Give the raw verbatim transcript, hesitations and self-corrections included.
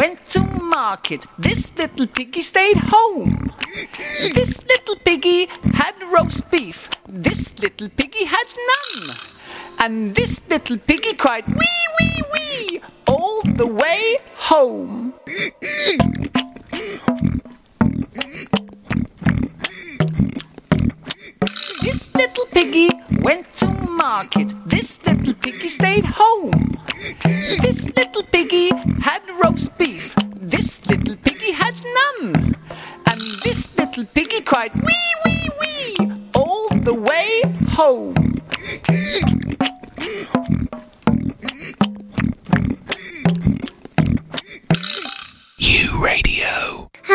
went to market. This little piggy stayed home. This little piggy had roast beef. This little piggy had none. And this little piggy cried, wee, wee, wee, all the way home. This little piggy went to market. This little piggy stayed home. This little piggy had roast beef. This little piggy had none. And this little piggy cried, wee, wee, wee, all the way home.